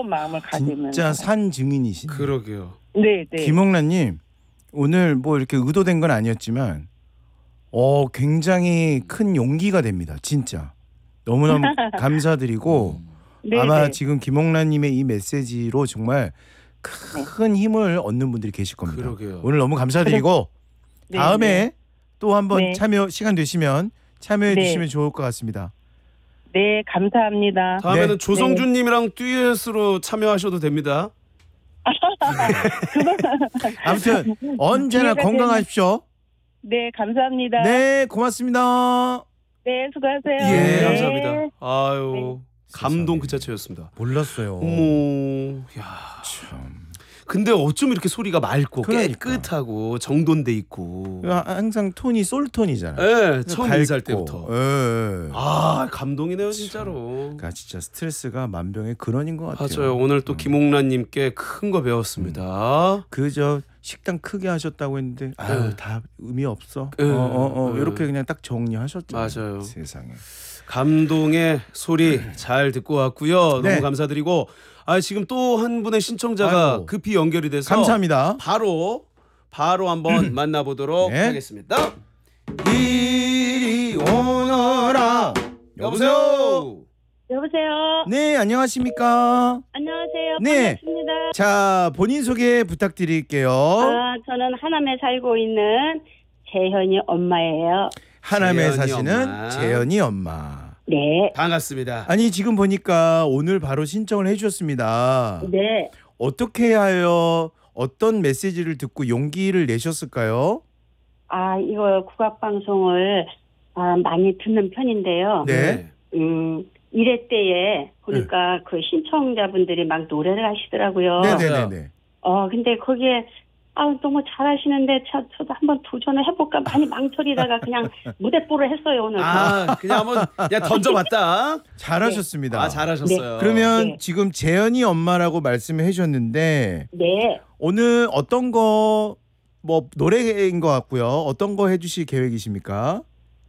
마음을 가지면 진짜 산 증인이시네. 그러게요. 네, 네. 김옥란님 오늘 뭐 이렇게 의도된 건 아니었지만 굉장히 큰 용기가 됩니다. 진짜 너무너무 감사드리고 네, 아마 네. 지금 김옥란님의 이 메시지로 정말 큰 힘을 얻는 분들이 계실 겁니다. 그러게요. 오늘 너무 감사드리고 네, 다음에 네. 또 한번 네. 시간 되시면 참여해 네. 주시면 좋을 것 같습니다. 네, 감사합니다. 다음에는 네. 조성준님이랑 듀엣으로 참여하셔도 됩니다. 아무튼 언제나 기회가 건강하십시오. 네, 감사합니다. 네, 고맙습니다. 네, 수고하세요. 예, 네. 감사합니다. 아유, 네. 감동 그 자체였습니다. 몰랐어요. 어머, 야. 참. 근데 어쩜 이렇게 소리가 맑고 그러니까. 깨끗하고 정돈돼 있고. 항상 톤이 솔톤이잖아요. 예, 처음 밝고. 인사할 때부터. 예. 아, 감동이네요, 진짜로. 그러니까 진짜 스트레스가 만병의 근원인 것 같아요. 맞아요. 오늘 또 김옥란님께 큰 거 배웠습니다. 그저 식당 크게 하셨다고 했는데 아유 네. 다 의미 없어. 네. 이렇게 그냥 딱 정리하셨잖아요. 맞아요. 세상에. 감동의 소리 잘 듣고 왔고요. 네. 너무 감사드리고 지금 또 한 분의 신청자가 아이고. 급히 연결이 돼서 감사합니다. 바로 한번 만나보도록 네. 하겠습니다. 이리 오너라. 여보세요. 여보세요. 네, 안녕하십니까? 안녕하세요. 네. 반갑습니다. 자, 본인 소개 부탁드릴게요. 저는 하남에 살고 있는 재현이 엄마예요. 하남에 재현이 사시는 엄마. 재현이 엄마. 네. 반갑습니다. 아니 지금 보니까 오늘 바로 신청을 해주셨습니다. 네. 어떻게 하여 어떤 메시지를 듣고 용기를 내셨을까요? 이거 국악방송을 많이 듣는 편인데요. 네. 1회 때에 보니까 그 신청자분들이 막 노래를 하시더라고요. 네네네. 근데 거기에 너무 잘하시는데 저도 한번 도전을 해볼까 많이 망설이다가 그냥 무대뽀를 했어요 오늘. 그냥 한번 던져봤다. 잘하셨습니다. 잘하셨어요. 그러면 네. 지금 재현이 엄마라고 말씀해 주셨는데 네. 오늘 어떤 거 뭐 노래인 것 같고요. 어떤 거 해주실 계획이십니까?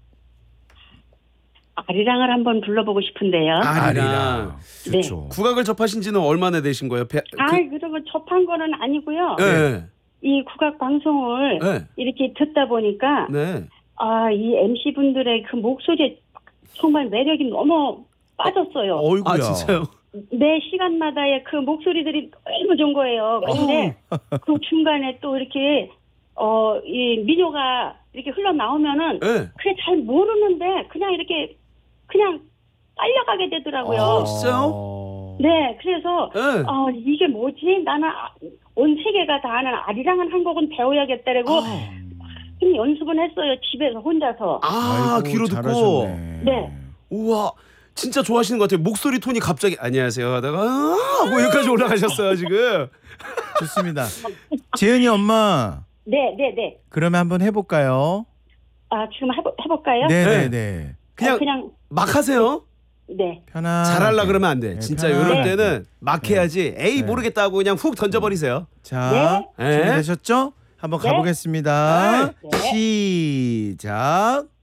아리랑을 한번 불러보고 싶은데요. 아리랑. 좋죠. 국악을 접하신 지는 얼마나 되신 거예요? 그러면 접한 거는 아니고요. 네. 이 국악 방송을 네. 이렇게 듣다 보니까 네. 이 MC 분들의 그 목소리에 정말 매력이 너무 빠졌어요. 어이구야. 진짜요? 매 시간마다의 그 목소리들이 너무 좋은 거예요. 근데 그 중간에 또 이렇게 이 민요가 이렇게 흘러나오면은 네. 그게 잘 모르는데 그냥 이렇게 그냥 빨려가게 되더라고요. 진짜요? 네, 그래서 네. 이게 뭐지? 나는 온 세계가 다 아는 아리랑은 한 곡은 배워야겠다라고 연습은 했어요. 집에서 혼자서. 아이고, 귀로 듣고. 잘하셨네. 네. 우와. 진짜 좋아하시는 것 같아요. 목소리 톤이 갑자기 안녕하세요 하다가 하고 여기까지 올라가셨어요 지금. 좋습니다. 재현이 엄마. 네. 그러면 한번 해볼까요? 지금 해볼까요? 네네네. 그냥 막 하세요. 네. 편안하게. 잘하려 그러면 안 돼. 네, 진짜 편안하게. 이럴 때는 막 해야지. 에이 네. 모르겠다 하고 그냥 훅 던져버리세요. 자, 네. 준비되셨죠? 한번 가보겠습니다. 네. 시작.